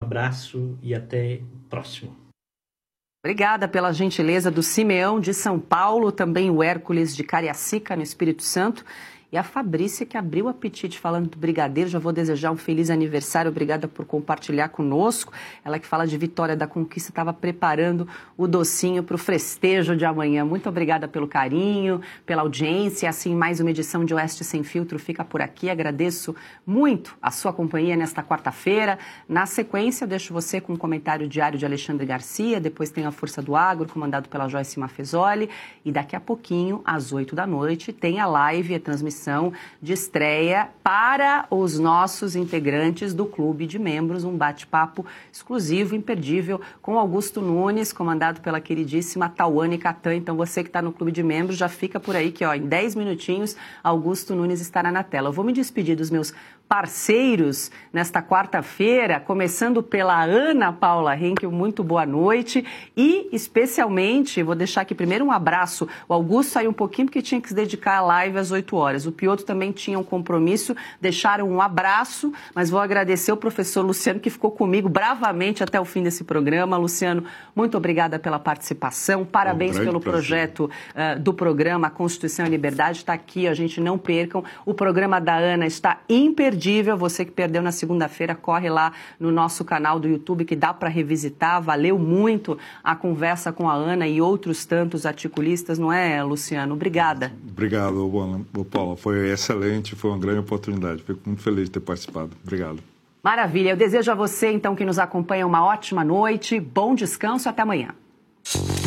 abraço e até o próximo. Obrigada pela gentileza do Simeão de São Paulo, também o Hércules de Cariacica, no Espírito Santo, e a Fabrícia, que abriu o apetite falando do brigadeiro. Já vou desejar um feliz aniversário, obrigada por compartilhar conosco. Ela que fala de Vitória da Conquista, estava preparando o docinho para o festejo de amanhã. Muito obrigada pelo carinho, pela audiência. Assim, mais uma edição de Oeste Sem Filtro fica por aqui. Agradeço muito a sua companhia nesta quarta-feira. Na sequência, eu deixo você com um comentário diário de Alexandre Garcia, depois tem a Força do Agro, comandado pela Joyce Mafezoli, e daqui a pouquinho, às 20h, tem a live, a transmissão de estreia para os nossos integrantes do Clube de Membros, um bate-papo exclusivo, imperdível, com Augusto Nunes, comandado pela queridíssima Tawane Catan. Então, você que está no Clube de Membros, já fica por aí que, em 10 minutinhos, Augusto Nunes estará na tela. Eu vou me despedir dos meus parceiros nesta quarta-feira, começando pela Ana Paula Henkel, muito boa noite, e especialmente, vou deixar aqui primeiro um abraço, o Augusto saiu um pouquinho porque tinha que se dedicar à live às 8h, o Piotr também tinha um compromisso, deixaram um abraço, mas vou agradecer o professor Luciano, que ficou comigo bravamente até o fim desse programa. Luciano, muito obrigada pela participação, parabéns pelo projeto do programa A Constituição e a Liberdade, está aqui, a gente não percam, o programa da Ana está imperdível. Você que perdeu na segunda-feira, corre lá no nosso canal do YouTube que dá para revisitar. Valeu muito a conversa com a Ana e outros tantos articulistas, não é, Luciano? Obrigada. Obrigado, Paula. Foi excelente, foi uma grande oportunidade. Fico muito feliz de ter participado. Obrigado. Maravilha. Eu desejo a você, então, que nos acompanha uma ótima noite, bom descanso, até amanhã.